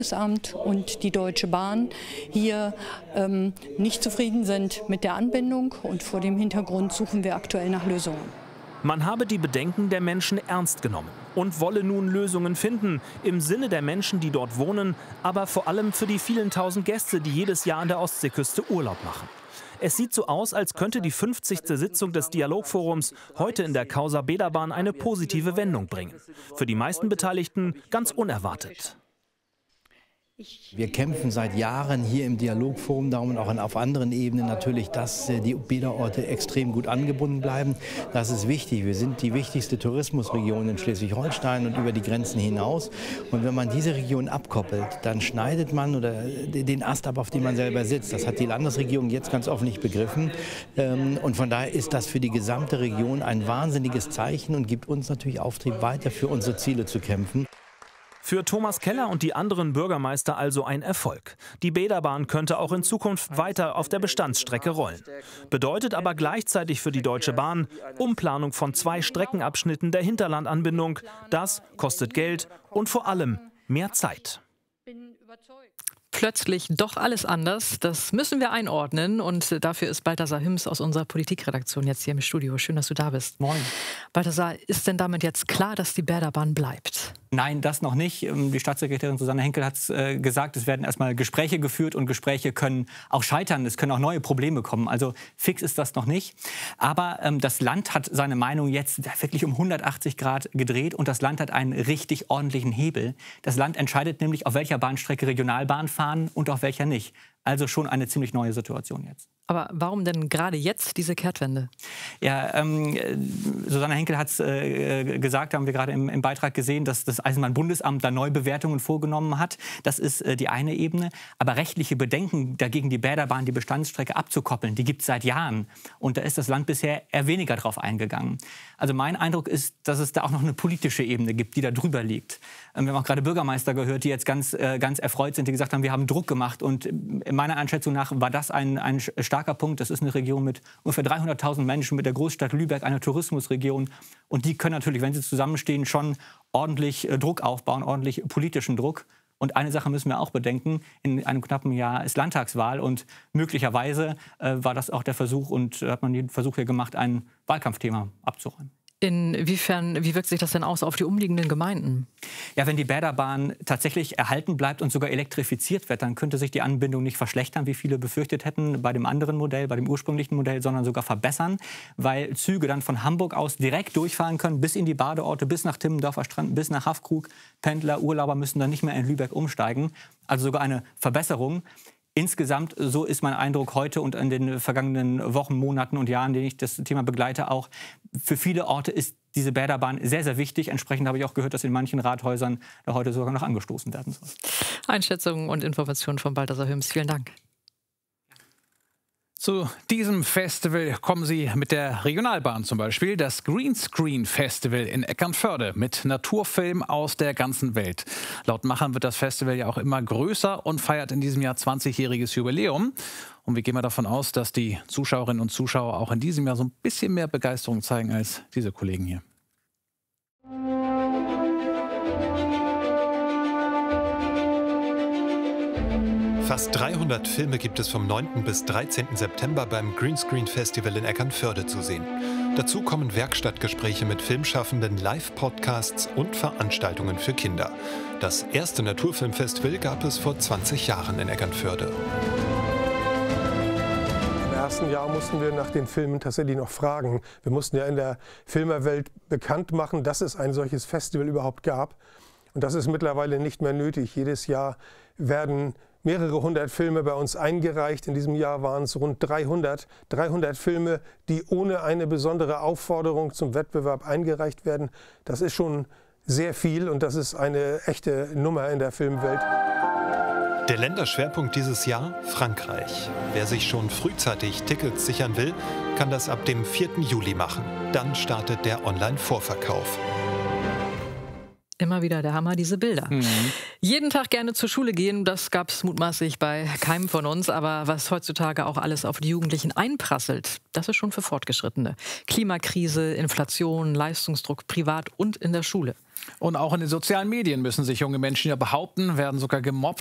Amt und die Deutsche Bahn hier nicht zufrieden sind mit der Anbindung, und vor dem Hintergrund suchen wir aktuell nach Lösungen. Man habe die Bedenken der Menschen ernst genommen und wolle nun Lösungen finden, im Sinne der Menschen, die dort wohnen, aber vor allem für die vielen tausend Gäste, die jedes Jahr an der Ostseeküste Urlaub machen. Es sieht so aus, als könnte die 50. Sitzung des Dialogforums heute in der Causa Bäderbahn eine positive Wendung bringen. Für die meisten Beteiligten ganz unerwartet. Wir kämpfen seit Jahren hier im Dialogforum darum und auch auf anderen Ebenen natürlich, dass die Bäderorte extrem gut angebunden bleiben. Das ist wichtig. Wir sind die wichtigste Tourismusregion in Schleswig-Holstein und über die Grenzen hinaus. Und wenn man diese Region abkoppelt, dann schneidet man oder den Ast ab, auf dem man selber sitzt. Das hat die Landesregierung jetzt ganz offen nicht begriffen. Und von daher ist das für die gesamte Region ein wahnsinniges Zeichen und gibt uns natürlich Auftrieb, weiter für unsere Ziele zu kämpfen. Für Thomas Keller und die anderen Bürgermeister also ein Erfolg. Die Bäderbahn könnte auch in Zukunft weiter auf der Bestandsstrecke rollen. Bedeutet aber gleichzeitig für die Deutsche Bahn Umplanung von 2 Streckenabschnitten der Hinterlandanbindung. Das kostet Geld und vor allem mehr Zeit. Plötzlich doch alles anders. Das müssen wir einordnen. Und dafür ist Balthasar Hüms aus unserer Politikredaktion jetzt hier im Studio. Schön, dass du da bist. Moin. Balthasar, ist denn damit jetzt klar, dass die Bäderbahn bleibt? Nein, das noch nicht. Die Staatssekretärin Susanne Henkel hat gesagt, es werden erstmal Gespräche geführt und Gespräche können auch scheitern. Es können auch neue Probleme kommen. Also fix ist das noch nicht. Aber das Land hat seine Meinung jetzt wirklich um 180 Grad gedreht und das Land hat einen richtig ordentlichen Hebel. Das Land entscheidet nämlich, auf welcher Bahnstrecke Regionalbahn fahren und auf welcher nicht. Also schon eine ziemlich neue Situation jetzt. Aber warum denn gerade jetzt diese Kehrtwende? Ja, Susanne Henkel hat es gesagt, haben wir gerade im Beitrag gesehen, dass das Eisenbahnbundesamt da Neubewertungen vorgenommen hat. Das ist die eine Ebene. Aber rechtliche Bedenken dagegen, die Bäderbahn, die Bestandsstrecke abzukoppeln, die gibt es seit Jahren. Und da ist das Land bisher eher weniger drauf eingegangen. Also mein Eindruck ist, dass es da auch noch eine politische Ebene gibt, die da drüber liegt. Wir haben auch gerade Bürgermeister gehört, die jetzt ganz erfreut sind, die gesagt haben, wir haben Druck gemacht. Und in meiner Einschätzung nach war das ein starker Punkt. Das ist eine Region mit ungefähr 300.000 Menschen, mit der Großstadt Lübeck, eine Tourismusregion. Und die können natürlich, wenn sie zusammenstehen, schon ordentlich Druck aufbauen, ordentlich politischen Druck. Und eine Sache müssen wir auch bedenken, in einem knappen Jahr ist Landtagswahl und möglicherweise war das auch der Versuch und hat man den Versuch hier gemacht, ein Wahlkampfthema abzuräumen. Inwiefern, wie wirkt sich das denn aus auf die umliegenden Gemeinden? Ja, wenn die Bäderbahn tatsächlich erhalten bleibt und sogar elektrifiziert wird, dann könnte sich die Anbindung nicht verschlechtern, wie viele befürchtet hätten bei dem anderen Modell, bei dem ursprünglichen Modell, sondern sogar verbessern, weil Züge dann von Hamburg aus direkt durchfahren können, bis in die Badeorte, bis nach Timmendorfer Strand, bis nach Haffkrug. Pendler, Urlauber müssen dann nicht mehr in Lübeck umsteigen. Also sogar eine Verbesserung. Insgesamt, so ist mein Eindruck heute und in den vergangenen Wochen, Monaten und Jahren, denen ich das Thema begleite, auch für viele Orte ist diese Bäderbahn sehr, sehr wichtig. Entsprechend habe ich auch gehört, dass in manchen Rathäusern da heute sogar noch angestoßen werden soll. Einschätzungen und Informationen von Balthasar Hüms. Vielen Dank. Zu diesem Festival kommen Sie mit der Regionalbahn zum Beispiel. Das Greenscreen Festival in Eckernförde mit Naturfilmen aus der ganzen Welt. Laut Machern wird das Festival ja auch immer größer und feiert in diesem Jahr 20-jähriges Jubiläum. Und wir gehen mal davon aus, dass die Zuschauerinnen und Zuschauer auch in diesem Jahr so ein bisschen mehr Begeisterung zeigen als diese Kollegen hier. Fast 300 Filme gibt es vom 9. bis 13. September beim Greenscreen Festival in Eckernförde zu sehen. Dazu kommen Werkstattgespräche mit Filmschaffenden, Live-Podcasts und Veranstaltungen für Kinder. Das erste Naturfilmfestival gab es vor 20 Jahren in Eckernförde. Im ersten Jahr mussten wir nach den Filmen tatsächlich noch fragen. Wir mussten ja in der Filmerwelt bekannt machen, dass es ein solches Festival überhaupt gab. Und das ist mittlerweile nicht mehr nötig. Jedes Jahr werden mehrere hundert Filme bei uns eingereicht. In diesem Jahr waren es rund 300 Filme, die ohne eine besondere Aufforderung zum Wettbewerb eingereicht werden. Das ist schon sehr viel und das ist eine echte Nummer in der Filmwelt. Der Länderschwerpunkt dieses Jahr Frankreich. Wer sich schon frühzeitig Tickets sichern will, kann das ab dem 4. Juli machen. Dann startet der Online-Vorverkauf. Immer wieder der Hammer, diese Bilder. Jeden Tag gerne zur Schule gehen, das gab es mutmaßlich bei keinem von uns. Aber was heutzutage auch alles auf die Jugendlichen einprasselt, das ist schon für Fortgeschrittene. Klimakrise, Inflation, Leistungsdruck privat und in der Schule. Und auch in den sozialen Medien müssen sich junge Menschen ja behaupten, werden sogar gemobbt.